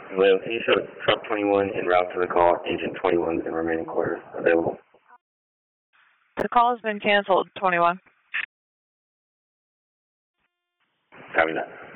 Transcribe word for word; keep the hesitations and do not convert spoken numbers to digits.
Hello, can you show truck twenty-one en route to the call, agent twenty-one in remaining quarters available? The call has been canceled, twenty-one. Copy that.